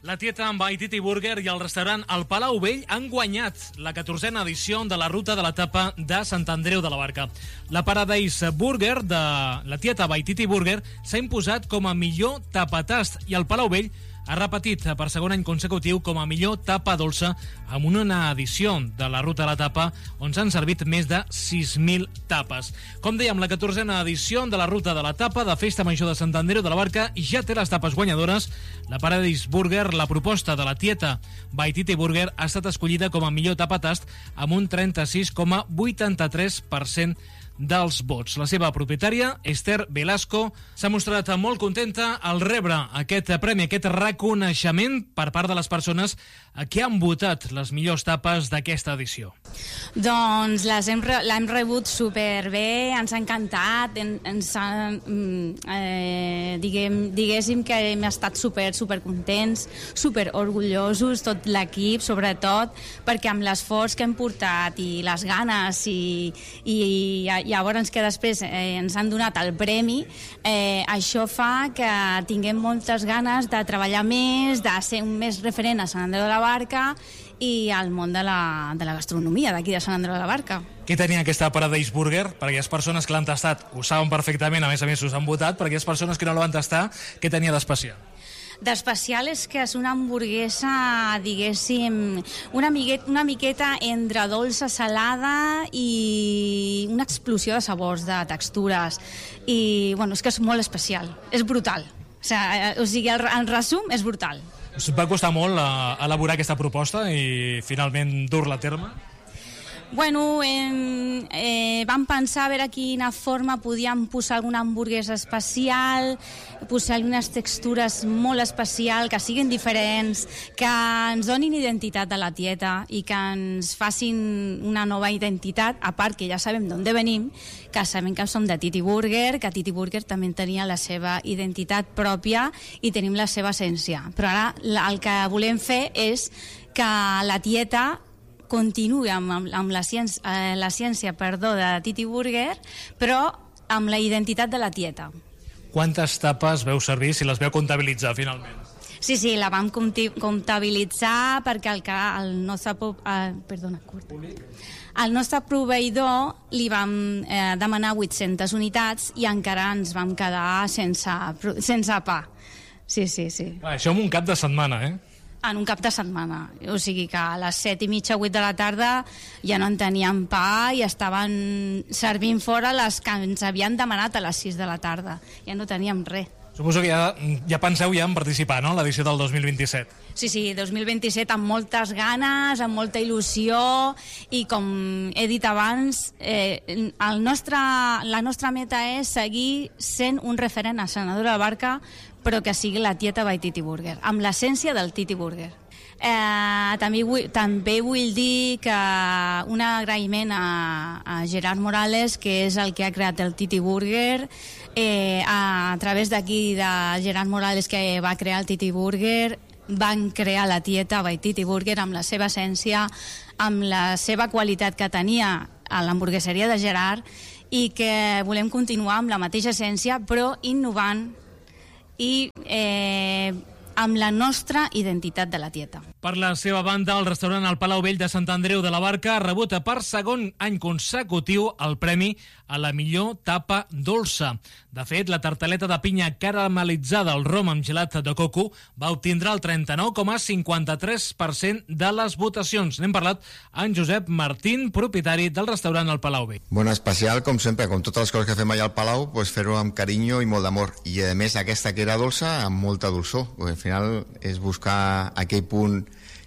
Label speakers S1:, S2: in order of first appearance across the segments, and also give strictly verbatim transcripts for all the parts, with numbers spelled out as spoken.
S1: La Tieta amb Waititi Burger i el restaurant El Palau Vell han guanyat la catorzena edició de la ruta de la tapa de Sant Andreu de la Barca. La Paradise Burger de la Tieta Waititi Burger s'ha imposat com a millor tapatast i el Palau Vell ha repetit per segon any consecutiu com a millor tapa dolça amb una edició de la ruta de la tapa on s'han servit més de sis mil tapes. Com dèiem, la catorzena edició de la ruta de la tapa de Festa Major de Sant Andreu de la Barca ja té les tapes guanyadores. La Paradise Burger, la proposta de la Tieta Waititi Burger, ha estat escollida com a millor tapatast amb un trenta-sis coma vuitanta-tres per cent dels vots. La seva propietària, Esther Velasco, s'ha mostrat molt contenta al rebre aquest premi, aquest reconeixement per part de les persones que han votat les millors tapes d'aquesta edició.
S2: Doncs l'hem re, rebut superbé, ens ha encantat, en, ens ha, eh, diguem, diguéssim que hem estat super, super contents, super orgullosos, tot l'equip, sobretot, perquè amb l'esforç que hem portat i les ganes i, i, i llavors que després eh, ens han donat el premi, eh, això fa que tinguem moltes ganes de treballar més, de ser un més referent a Sant Andreu de la Barca i al món de la, de la gastronomia d'aquí de Sant Andreu de la Barca.
S1: Què tenia aquesta Paradise Burger? Per aquelles persones que l'han tastat ho saben perfectament, a més a més us han votat. Per aquelles persones que no l'han tastat, què tenia d'especial?
S2: D'especial és que és una hamburguesa, diguéssim, una, miqueta, una miqueta entre dolça, salada i una explosió de sabors, de textures. I, bueno, és que és molt especial, és brutal. O sigui, o sigui el, el resum és brutal.
S1: Us va costar molt uh, elaborar aquesta proposta i finalment dur-la a terme?
S2: Bueno, eh, eh, vam pensar a veure quina forma podíem posar alguna hamburguesa especial, posar unes textures molt especials, que siguin diferents, que ens donin identitat a la Tieta i que ens facin una nova identitat, a part que ja sabem d'on venim, que sabem que som de Titi Burger, que Titi Burger també tenia la seva identitat pròpia i tenim la seva essència. Però ara el que volem fer és que la Tieta continuï amb, amb, amb la, ciència, eh, la ciència perdó, de Titi Burger, però amb la identitat de la Tieta.
S1: Quantes tapes veu servir, si les veu comptabilitzar finalment?
S2: Sí, sí, la vam comptabilitzar perquè el, el nostre eh, perdona, curta. Al nostre proveïdor li vam eh, demanar vuit-centes unitats i encara ens vam quedar sense, sense pa. Sí, sí, sí.
S1: Ah, això en un cap de setmana, eh?
S2: En un cap de setmana, o sigui que a les set i mitja, vuit de la tarda ja no en teníem pa i estaven servint fora les que ens havien demanat a les sis de la tarda, ja no teníem res.
S1: Suposo que ja, ja penseu ja en participar, no?, l'edició del dos mil vint-i-set.
S2: Sí, sí, dos mil vint-i-set amb moltes ganes, amb molta il·lusió i com he dit abans, eh, el nostre, la nostra meta és seguir sent un referent a Sant Andreu de la Barca, però que sigui la Tieta Waititi Burger, amb l'essència del Titi Burger. Eh, també, vull, també vull dir que un agraïment a, a Gerard Morales, que és el que ha creat el Titi Burger, eh, a, a través d'aquí de Gerard Morales, que va crear el Titi Burger, van crear la Tieta Waititi Burger amb la seva essència, amb la seva qualitat que tenia a l'hamburgueseria de Gerard, i que volem continuar amb la mateixa essència però innovant i eh, amb la nostra identitat de la Tieta.
S1: Per la seva banda, el restaurant El Palau Vell de Sant Andreu de la Barca ha rebut per segon any consecutiu el premi a la millor tapa dolça. De fet, la tartaleta de pinya caramelitzada al rom amb gelat de coco va obtindre el trenta-nou coma cinquanta-tres per cent de les votacions. N'hem parlat amb Josep Martín, propietari del restaurant El Palau Vell.
S3: Bueno, especial, com sempre, com totes les coses que fem allà al Palau, pues fer-ho amb carinyo i molt d'amor. I, a més, aquesta que era dolça, amb molta dolçor. Al final és buscar aquell punt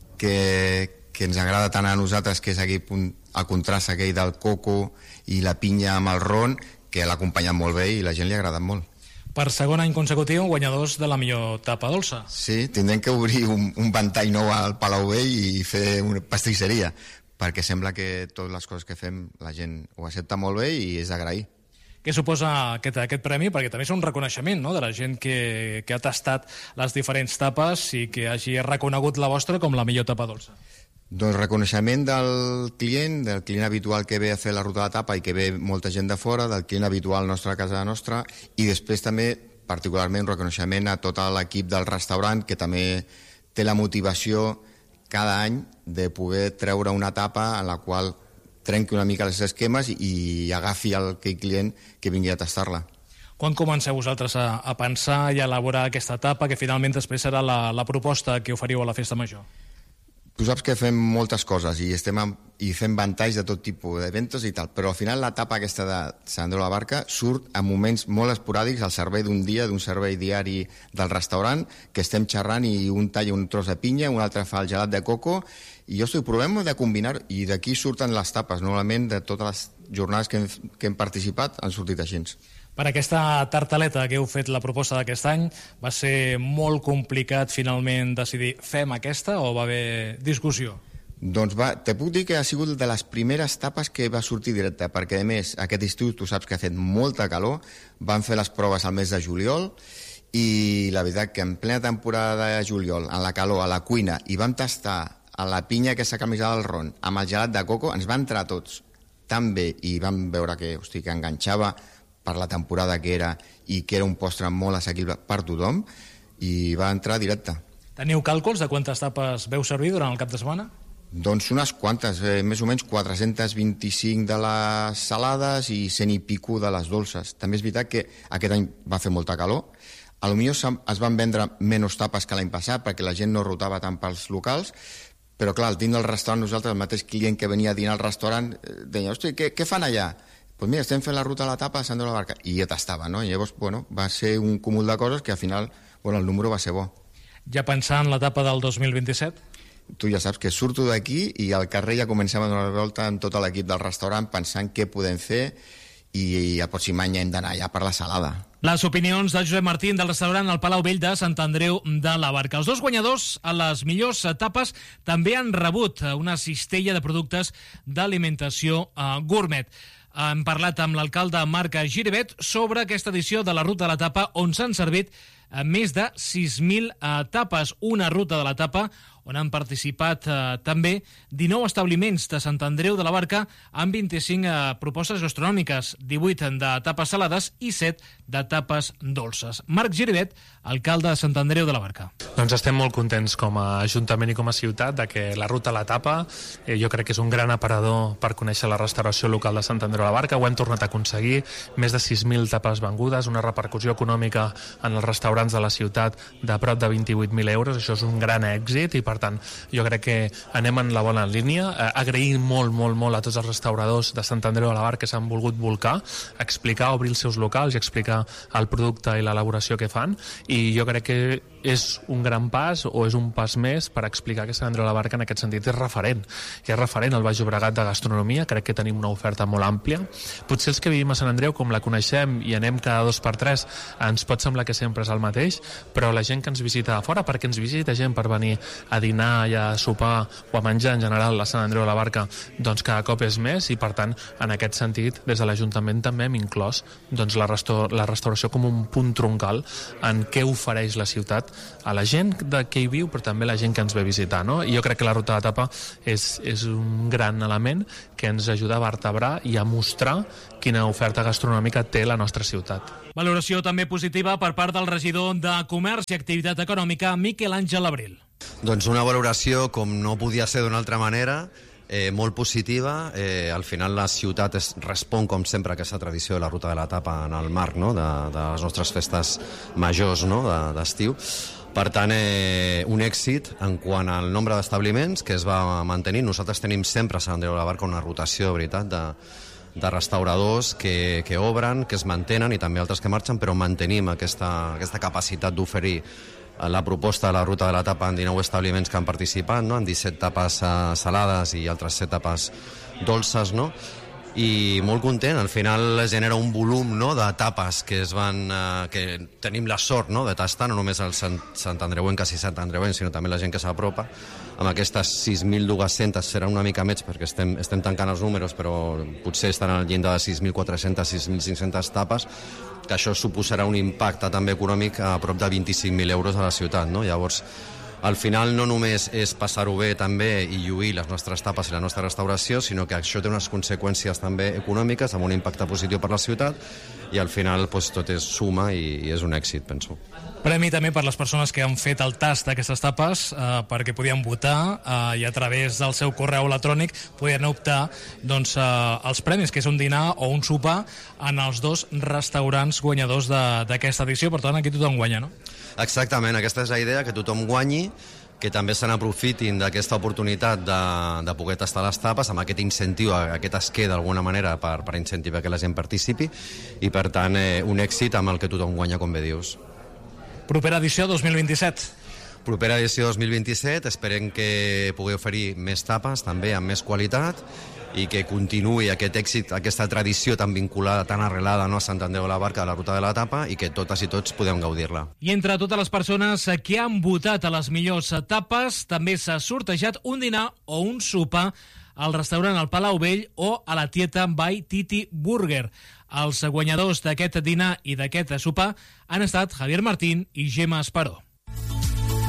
S3: que, que ens agrada tant a nosaltres, que és aquell punt, el contrast aquell del coco i la pinya amb el ron, que l'ha acompanyat molt bé i la gent li ha agradat molt.
S1: Per segon any consecutiu, guanyadors de la millor tapa dolça.
S3: Sí, tindrem que obrir un, un ventall nou al Palau Vell i fer una pastisseria, perquè sembla que totes les coses que fem la gent ho accepta molt bé i és d'agrair.
S1: Què suposa aquest, aquest premi? Perquè també és un reconeixement, no?, de la gent que, que ha tastat les diferents tapes i que hagi reconegut la vostra com la millor tapa dolça.
S3: Doncs reconeixement del client, del client habitual que ve a fer la ruta de la tapa i que ve molta gent de fora, del client habitual nostre a casa nostra, i després també particularment reconeixement a tot l'equip del restaurant, que també té la motivació cada any de poder treure una etapa en la qual trenqui una mica els esquemes i, i agafi aquell client que vingui a tastar-la.
S1: Quan comenceu vosaltres a, a pensar i a elaborar aquesta etapa, que finalment després serà la, la proposta que oferiu a la Festa Major?
S3: Tu saps que fem moltes coses i, estem amb, i fem ventalls de tot tipus d'eventos i tal, però al final l'etapa aquesta de Sant Andreu de la Barca surt en moments molt esporàdics al servei d'un dia, d'un servei diari del restaurant, que estem xerrant i un talla un tros de pinya, un altre fa el gelat de coco, i jo estic provem de combinar, i d'aquí surten les tapes. Normalment de totes les jornades que hem, que hem participat han sortit així.
S1: Per aquesta tartaleta que heu fet la proposta d'aquest any, va ser molt complicat finalment decidir fem aquesta o va haver discussió?
S3: Doncs va, te puc dir que ha sigut de les primeres tapes que va sortir directe, perquè a més aquest estiu tu saps que ha fet molta calor, van fer les proves al mes de juliol i la veritat que en plena temporada de juliol, en la calor, a la cuina, i vam tastar a la pinya que s'ha camisat al ron amb el gelat de coco, ens va entrar tots tan bé i vam veure que, hosti, que enganxava per la temporada que era i que era un postre molt assequible per tothom i va entrar directe.
S1: Teniu càlculs de quantes tapes veu servir durant el cap de setmana?
S3: Doncs unes quantes, eh, més o menys quatre-cents vint-i-cinc de les salades i cent i pico de les dolces. També és veritat que aquest any va fer molta calor, a lo millor es van vendre menys tapes que l'any passat perquè la gent no rotava tant pels locals, però clar, al dins del restaurant nosaltres, el mateix client que venia a dinar al restaurant deia, hosti, què, què fan allà? Doncs pues mira, estem fent la ruta a la tapa a Sant Andreu de la Barca, i ja tastava, no? I llavors, bueno, va ser un cúmul de coses que al final, bueno, el número va ser bo.
S1: Ja pensant en l'etapa del dos mil vint-i-set?
S3: Tu ja saps que surto d'aquí i al carrer ja comencem a donar la volta amb tot l'equip del restaurant pensant què podem fer i el pròxim any hem d'anar allà per la salada.
S1: Les opinions de Josep Martín del restaurant al Palau Vell de Sant Andreu de la Barca. Els dos guanyadors a les millors etapes també han rebut una cistella de productes d'alimentació gourmet. Hem parlat amb l'alcalde Marc Giribet sobre aquesta edició de la Ruta de l'Etapa on s'han servit més de sis mil etapes, una ruta de l'etapa on han participat eh, també dinou establiments de Sant Andreu de la Barca amb vint-i-cinc eh, propostes gastronòmiques, divuit d'etapes salades i set d'etapes dolces. Marc Giribet, alcalde de Sant Andreu de la Barca.
S4: Doncs estem molt contents com a Ajuntament i com a ciutat de que la Ruta a l'Etapa eh, jo crec que és un gran aparador per conèixer la restauració local de Sant Andreu de la Barca. Ho hem tornat a aconseguir, més de sis mil tapes vengudes, una repercussió econòmica en els restaurants de la ciutat de prop de vint-i-vuit mil euros. Això és un gran èxit i per tant jo crec que anem en la bona línia. Eh, agrair molt, molt, molt a tots els restauradors de Sant Andreu de la Barca que s'han volgut volcar, explicar, obrir els seus locals i explicar el producte i l'elaboració que fan, i jo crec que és un gran pas o és un pas més per explicar que Sant Andreu de la Barca en aquest sentit és referent, i és referent al Baix Llobregat de gastronomia. Crec que tenim una oferta molt àmplia. Potser els que vivim a Sant Andreu, com la coneixem i anem cada dos per tres, ens pot semblar que sempre és el mateix, però la gent que ens visita a fora, perquè ens visita gent per venir a dinar i a sopar o a menjar en general a Sant Andreu de la Barca, doncs cada cop és més, i per tant en aquest sentit des de l'Ajuntament també hem inclòs doncs, la, restaur la restauració com un punt troncal en què ofereix la ciutat a la gent de que hi viu, però també a la gent que ens ve a visitar, no? I jo crec que la Ruta de l'Etapa és, és un gran element que ens ajuda a vertebrar i a mostrar quina oferta gastronòmica té la nostra ciutat.
S1: Valoració també positiva per part del regidor de Comerç i Activitat Econòmica, Miquel Àngel Abril.
S5: Doncs una valoració, com no podia ser d'una altra manera, eh, molt positiva. Eh, al final la ciutat es respon, com sempre, a aquesta tradició de la Ruta de l'Etapa en el marc, no?, de, de les nostres festes majors, no?, d'estiu. Per tant, eh, un èxit en quant al nombre d'establiments que es va mantenir. Nosaltres tenim sempre a Sant Andreu de la Barca una rotació, de veritat, de, de restauradors que, que obren, que es mantenen, i també altres que marxen, però mantenim aquesta, aquesta capacitat d'oferir la proposta de la Ruta de l'Etapa en dinou establiments que han participat, no?, en disset tapes uh, salades i altres set tapes dolces, no?, i molt content. Al final es genera un volum, no?, de tapes que es van uh, que tenim la sort, no?, de tastar, no només el Sant, Sant Andreuenques i Sant Andreuencs, sinó també la gent que s'apropa. Amb aquestes sis mil dues-centes seran una mica més perquè estem, estem tancant els números, però potser estan al llindar de sis mil quatre-centes a sis mil cinc-centes tapes, que això suposarà un impacte també econòmic a prop de vint-i-cinc mil euros a la ciutat, no? Llavors, Al final no només és passar-ho bé també i lluir les nostres tapes i la nostra restauració, sinó que això té unes conseqüències també econòmiques amb un impacte positiu per la ciutat i al final doncs, tot és suma i, i és un èxit, penso.
S1: Premi també per les persones que han fet el tast d'aquestes tapes eh, perquè podien votar eh, i a través del seu correu electrònic podien optar doncs, eh, als premis, que és un dinar o un sopar en els dos restaurants guanyadors d'aquesta edició. Per tant, aquí tothom guanya, no?
S5: Exactament, aquesta és la idea, que tothom guanyi, que també se n'aprofitin d'aquesta oportunitat de, de poder tastar les tapes, amb aquest incentiu, aquest esquer d'alguna manera per, per incentivar que la gent participi i per tant eh, un èxit amb el que tothom guanya, com bé dius.
S1: Propera edició dos mil vint-i-set.
S5: Propera edició dos mil vint-i-set, esperem que pugui oferir més tapes, també amb més qualitat, i que continuï aquest èxit, aquesta tradició tan vinculada, tan arrelada, no, a Sant Andreu de la Barca, a la ruta de la tapa, i que totes i tots podem gaudir-la.
S1: I entre totes les persones que han votat a les millors tapes, també s'ha sortejat un dinar o un sopar al restaurant El Palau Vell o a la Tieta by Titi Burger. Els guanyadors d'aquest dinar i d'aquest sopar han estat Javier Martín i Gemma Esparó.